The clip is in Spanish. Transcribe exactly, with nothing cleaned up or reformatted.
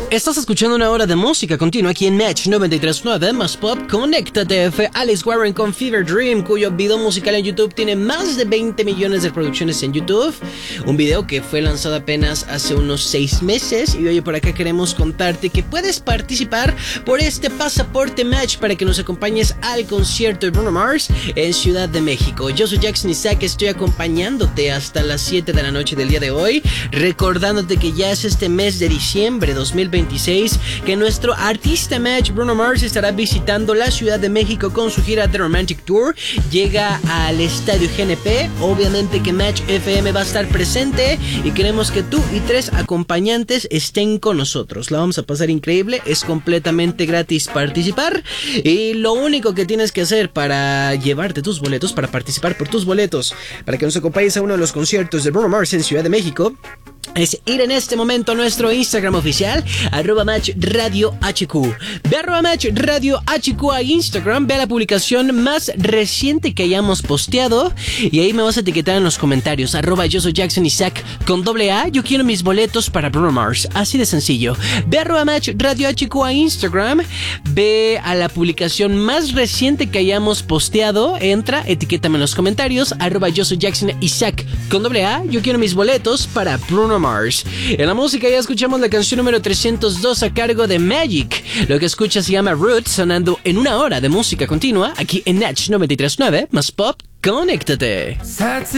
Estás escuchando una hora de música continua aquí en Match noventa y tres punto nueve más Pop. Conéctate. Fue Alex Warren con Fever Dream, cuyo video musical en YouTube tiene más de veinte millones de reproducciones en YouTube. Un video que fue lanzado apenas hace unos seis meses. Y hoy por acá queremos contarte que puedes participar por este pasaporte Match para que nos acompañes al concierto de Bruno Mars en Ciudad de México. Yo soy Jackson Isaac, estoy acompañándote hasta las siete de la noche del día de hoy, recordándote que ya es este mes de diciembre dos mil veintiséis que nuestro artista Match Bruno Mars estará visitando la Ciudad de México con su gira The Romantic Tour. Llega al Estadio G N P, obviamente que Match F M va a estar presente y queremos que tú y tres acompañantes estén con nosotros. La vamos a pasar increíble, es completamente gratis participar y lo único que tienes que hacer para llevarte tus boletos, para participar por tus boletos, para que nos acompañes a uno de los conciertos de Bruno Mars en Ciudad de México, es ir en este momento a nuestro Instagram oficial, arroba Match Radio H Q. Ve arroba Match Radio H Q a Instagram, ve a la publicación más reciente que hayamos posteado y ahí me vas a etiquetar en los comentarios, arroba yo soy Jackson Isaac con doble A, yo quiero mis boletos para Bruno Mars, así de sencillo. Ve arroba Match Radio H Q a Instagram, ve a la publicación más reciente que hayamos posteado, entra, etiquétame en los comentarios, arroba yo soy Jackson Isaac con doble A, yo quiero mis boletos para Bruno Mars. En la música ya escuchamos la canción número trescientos dos a cargo de Magic. Lo que escuchas se llama Roots, sonando en una hora de música continua aquí en Match noventa y tres punto nueve más Pop. Conéctate. Sad to